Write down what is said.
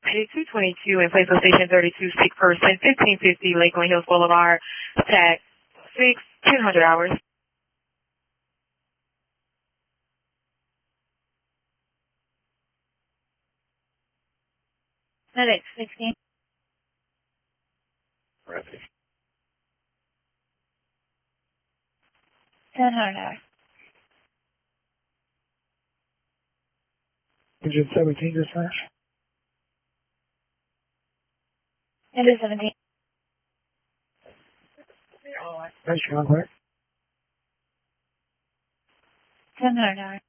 Page 222 in place of station 32, sick person, 1550 Lakeland Hills Boulevard, tag 6, 1000 hours. Medic 16. Ready. 1000 hours. Engine 17 dispatch. Engine 17. Nice contact. 1000 hours.